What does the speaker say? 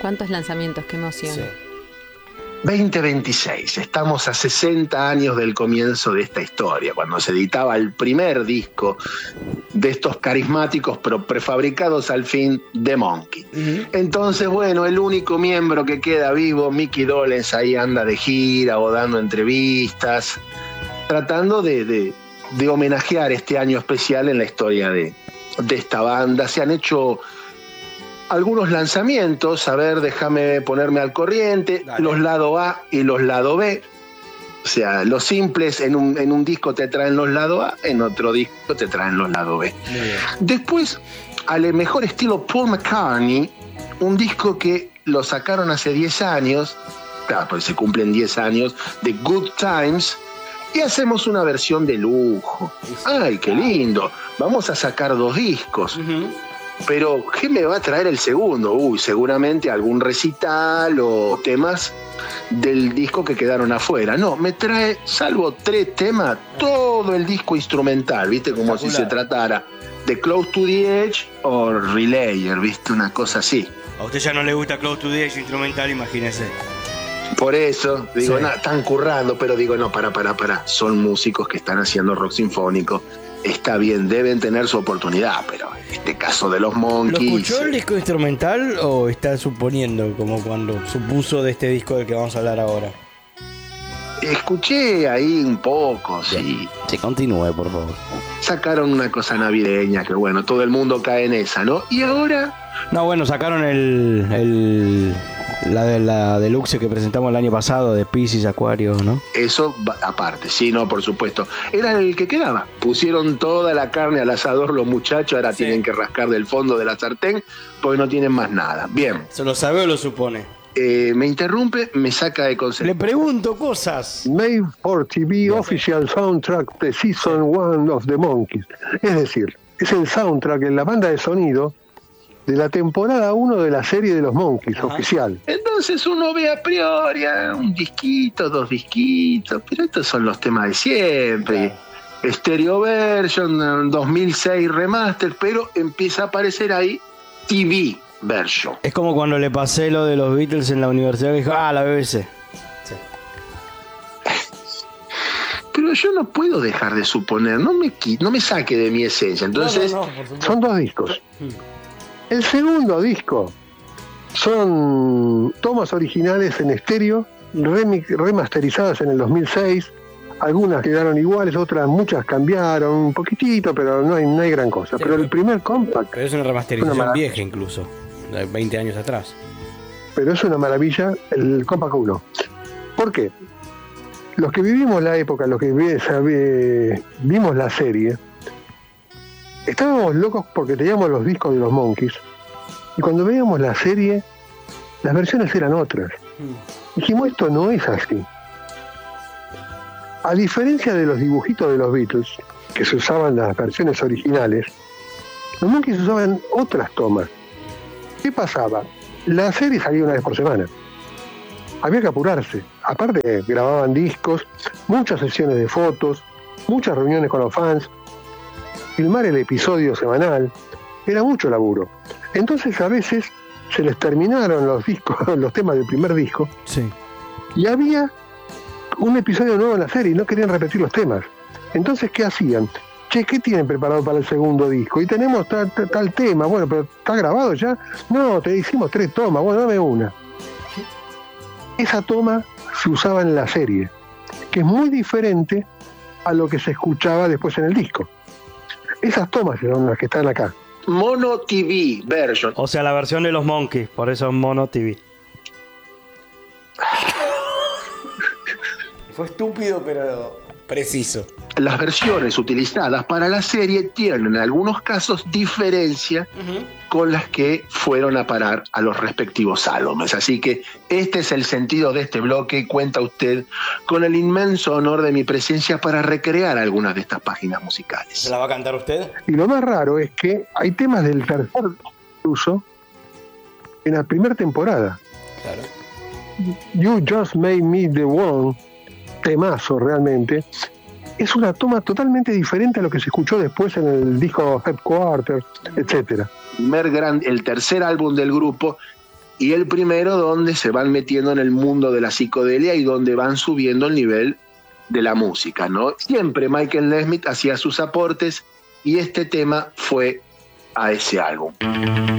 ¿Cuántos lanzamientos? ¡Qué emoción! Sí. 2026, estamos a 60 años del comienzo de esta historia, cuando se editaba el primer disco de estos carismáticos pero prefabricados al fin de Monkey. Entonces, bueno, el único miembro que queda vivo, Mickey Dolenz, ahí anda de gira o dando entrevistas, tratando de homenajear este año especial en la historia de esta banda. Se han hecho algunos lanzamientos, a ver, déjame ponerme al corriente. Dale. Los lado A y los lado B. O sea, los simples en un disco te traen los lado A, en otro disco te traen los lado B. Después, al mejor estilo Paul McCartney, un disco que lo sacaron hace 10 años, claro, pues se cumplen 10 años, de Good Times, y hacemos una versión de lujo. ¡Ay, qué lindo! Vamos a sacar 2 discos. Pero, ¿qué me va a traer el segundo? Seguramente algún recital o temas del disco que quedaron afuera. No, me trae, salvo 3 temas, todo el disco instrumental, ¿viste? Como si se tratara de Close to the Edge o Relayer, ¿viste? Una cosa así. A usted ya no le gusta Close to the Edge instrumental, imagínese. Por eso, digo, sí. Están currando, pero digo, no, para. Son músicos que están haciendo rock sinfónico. Está bien, deben tener su oportunidad, pero en este caso de los Monkees... ¿Lo escuchó el disco instrumental o está suponiendo, como cuando supuso de este disco del que vamos a hablar ahora? Escuché ahí un poco, sí. Sí, continúe, por favor. Sacaron una cosa navideña, que bueno, todo el mundo cae en esa, ¿no? Y ahora... No, bueno, sacaron la deluxe que presentamos el año pasado de Piscis, Acuario, ¿no? Eso aparte, sí, no, por supuesto. Era el que quedaba. Pusieron toda la carne al asador los muchachos, ahora sí. Tienen que rascar del fondo de la sartén porque no tienen más nada. Bien. ¿Se lo sabe o lo supone? Me interrumpe, me saca de concepto. Le pregunto cosas. Made for TV Official Soundtrack de Season 1 of the Monkees. Es decir, es el soundtrack en la banda de sonido de la temporada 1 de la serie de los Monkees, oficial. Entonces uno ve a priori un disquito, 2 disquitos, pero estos son los temas de siempre. Claro. Stereo Version, 2006 Remaster, pero empieza a aparecer ahí TV Version. Es como cuando le pasé lo de los Beatles en la universidad, que dijo, la BBC. Sí. Pero yo no puedo dejar de suponer, no me saque de mi esencia. Entonces, son 2 discos. El segundo disco son tomas originales en estéreo, remasterizadas en el 2006. Algunas quedaron iguales, muchas cambiaron un poquitito, pero no hay gran cosa. Sí, pero el primer compact... Pero es una remasterización vieja incluso, de 20 años atrás. Pero es una maravilla el compact 1. ¿Por qué? Los que vivimos la época, los que vimos la serie... Estábamos locos porque teníamos los discos de los Monkees y cuando veíamos la serie, las versiones eran otras. Dijimos, esto no es así. A diferencia de los dibujitos de los Beatles, que se usaban las versiones originales, los Monkees usaban otras tomas. ¿Qué pasaba? La serie salía una vez por semana. Había que apurarse. Aparte, grababan discos, muchas sesiones de fotos, muchas reuniones con los fans. Filmar el episodio semanal era mucho laburo. Entonces a veces se les terminaron los discos, los temas del primer disco, sí. Y había un episodio nuevo en la serie y no querían repetir los temas. Entonces, ¿qué hacían? Che, ¿qué tienen preparado para el segundo disco? Y tenemos tal tema, bueno, pero ¿está grabado ya? No, te hicimos 3 tomas, bueno, dame una. Esa toma se usaba en la serie, que es muy diferente a lo que se escuchaba después en el disco. Esas tomas son las que están acá. Mono TV Version. O sea, la versión de los Monkees, por eso es Mono TV. Fue estúpido, pero preciso. Las versiones utilizadas para la serie tienen en algunos casos diferencia con las que fueron a parar a los respectivos álbumes. Así que este es el sentido de este bloque. Cuenta usted con el inmenso honor de mi presencia para recrear algunas de estas páginas musicales. ¿Se la va a cantar usted? Y lo más raro es que hay temas del tercer uso en la primera temporada. Claro. You Just Made Me The One, temazo realmente, es una toma totalmente diferente a lo que se escuchó después en el disco Headquarters, etcétera. El tercer álbum del grupo, y el primero donde se van metiendo en el mundo de la psicodelia y donde van subiendo el nivel de la música, ¿no? Siempre Michael Nesmith hacía sus aportes y este tema fue a ese álbum.